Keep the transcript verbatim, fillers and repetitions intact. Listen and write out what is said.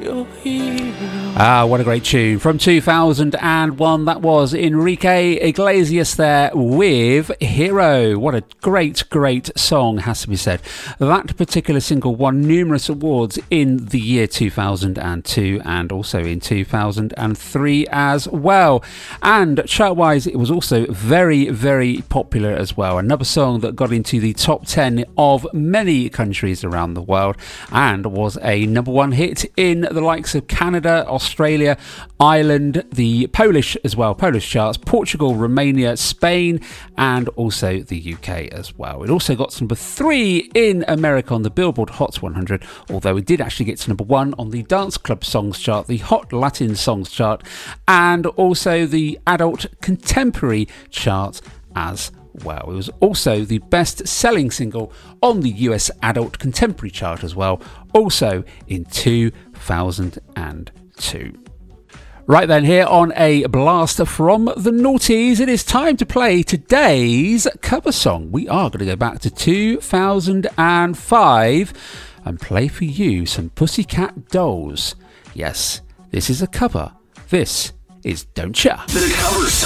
Ah, what a great tune. From two thousand one, that was Enrique Iglesias there with Hero. What a great, great song, has to be said. That particular single won numerous awards in the year two thousand two and also in two thousand three as well. And chart-wise, it was also very, very popular as well. Another song that got into the top ten of many countries around the world and was a number one hit in the likes of Canada, Australia, Ireland, the Polish as well, Polish charts, Portugal, Romania, Spain, and also the U K as well. It also got to number three in America on the Billboard Hot one hundred, although it did actually get to number one on the Dance Club Songs chart, the Hot Latin Songs chart, and also the Adult Contemporary chart as well. It was also the best-selling single on the U S Adult Contemporary chart as well, also in two thousand two. Right then, here on a blast from the noughties, it is time to play today's cover song. We are going to go back to two thousand five and play for you some Pussycat Dolls. Yes, this is a cover. This is Don't Ya. The cover song.